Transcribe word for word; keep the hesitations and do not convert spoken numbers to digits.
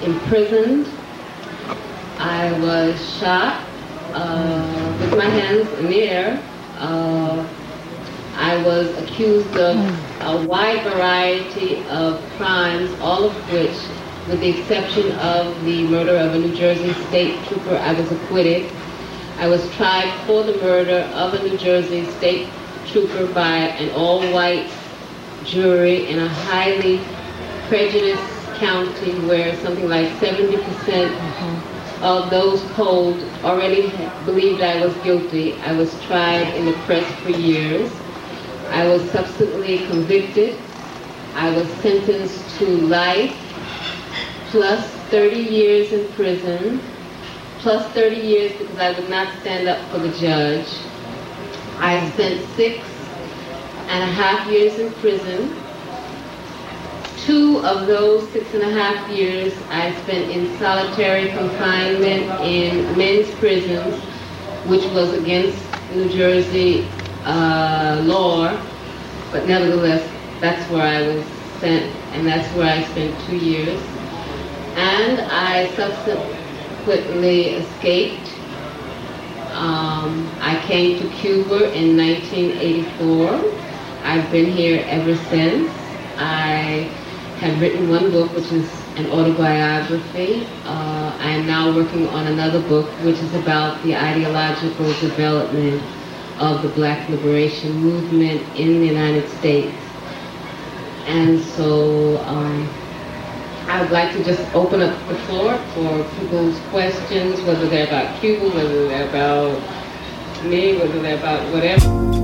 imprisoned. I was shot uh, with my hands in the air. Uh, I was accused of a wide variety of crimes, all of which, with the exception of the murder of a New Jersey state trooper, I was acquitted. I was tried for the murder of a New Jersey state trooper by an all-white jury in a highly prejudiced county where something like seventy percent mm-hmm. of those polled already believed I was guilty. I was tried in the press for years. I was subsequently convicted. I was sentenced to life plus thirty years in prison, plus thirty years because I would not stand up for the judge. I spent six and a half years in prison. Two of those six and a half years I spent in solitary confinement in men's prisons, which was against New Jersey uh, law, but nevertheless, that's where I was sent, and that's where I spent two years. And I subsequently escaped. Um, I came to Cuba in nineteen eighty-four. I've been here ever since. I have written one book, which is an autobiography. Uh, I am now working on another book, which is about the ideological development of the Black liberation movement in the United States. And so um, I would like to just open up the floor for people's questions, whether they're about Cuba, whether they're about me, whether they're about whatever.